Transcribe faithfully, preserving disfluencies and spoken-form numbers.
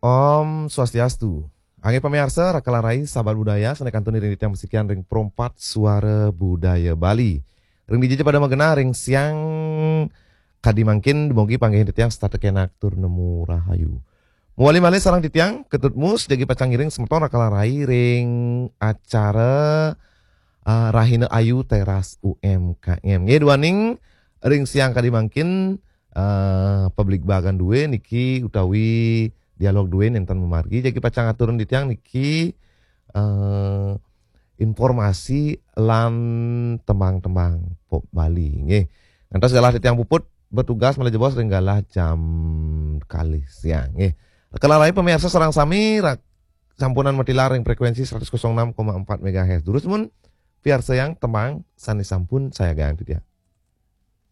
Om Swastiastu. Angin pemirsa, rakalarai sahabat budaya, senekan tuni ring yang bersekian ring perompat suara budaya Bali. Ring dijajah pada magena ring siang kadimangkin demogi panggih titiang start kenak tur nemu rahayu. Muali malih sarang titiang ketutmus jadi pacang ring semeton rakalarai ring acara uh, Rahina Ayu Teras U M K M. Nge duaning ring siang kadimangkin uh, publik bagan duwe niki utawi dialog duwe nenten memargi jadi pacang aturan di tiang niki uh, informasi lan temang-temang pop Bali nggih. Ngantos galah di tiang puput bertugas melejebos ringgalah jam kali siang nggih. Kelalai pemirsa serang sami rak, sampunan matilaring frekuensi seratus enam koma empat megahertz. Terus mun biar sayang temang sani sampun saya gang di tiang.